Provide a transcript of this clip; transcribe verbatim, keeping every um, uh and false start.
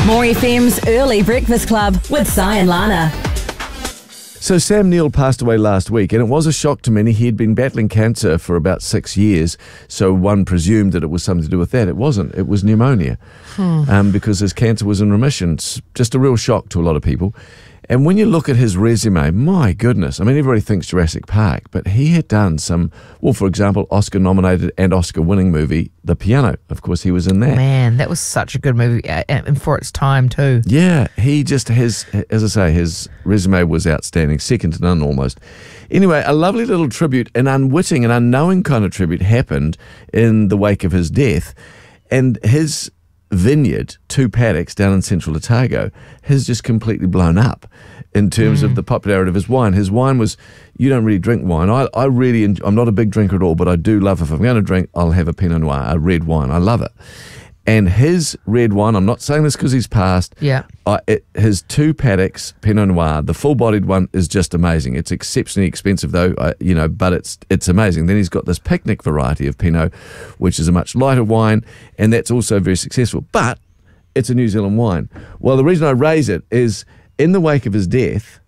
More F M's Early Breakfast Club with Si and Lana. So Sam Neill passed away last week, and it was a shock to many. He had been battling cancer for about six years, so one presumed that it was something to do with that. It wasn't. It was pneumonia, hmm. um, because his cancer was in remission. It's just a real shock to a lot of people. And when you look at his resume, my goodness, I mean, everybody thinks Jurassic Park, but he had done some, well, for example, Oscar-nominated and Oscar-winning movie, The Piano. Of course, he was in that. Man, that was such a good movie, and for its time, too. Yeah, he just has, as I say, his resume was outstanding, second to none almost. Anyway, a lovely little tribute, an unwitting and unknowing kind of tribute happened in the wake of his death, and his vineyard, two paddocks down in central Otago, has just completely blown up in terms mm. of the popularity of his wine. His wine was, you don't really drink wine. I, I really, enjoy, I'm not a big drinker at all, but I do love, if I'm going to drink, I'll have a Pinot Noir, a red wine. I love it. And his red wine, I'm not saying this because he's passed. Yeah. I, it, his two paddocks Pinot Noir, the full-bodied one is just amazing. It's exceptionally expensive though, I, you know, but it's it's amazing. Then he's got this picnic variety of Pinot, which is a much lighter wine, and that's also very successful. But it's a New Zealand wine. Well, the reason I raise it is in the wake of his death,